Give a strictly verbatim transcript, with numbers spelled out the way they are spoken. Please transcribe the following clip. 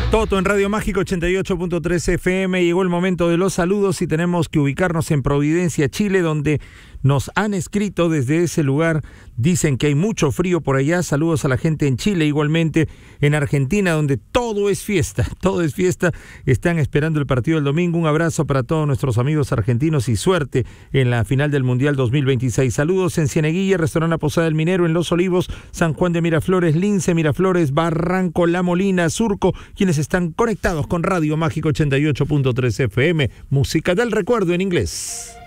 Toto en Radio Mágico ochenta y ocho punto tres F M. Llegó el momento de los saludos y tenemos que ubicarnos en Providencia, Chile, donde nos han escrito desde ese lugar. Dicen que hay mucho frío por allá. Saludos a la gente en Chile, igualmente en Argentina, donde todo es fiesta, todo es fiesta. Están esperando el partido del domingo. Un abrazo para todos nuestros amigos argentinos y suerte en la final del Mundial dos mil veintiséis. Saludos en Cieneguilla, Restaurante La Posada del Minero, en Los Olivos, San Juan de Miraflores, Lince, Miraflores, Barranco, La Molina, Surco, quienes están conectados con Radio Mágico ochenta y ocho punto tres F M. Música del recuerdo en inglés.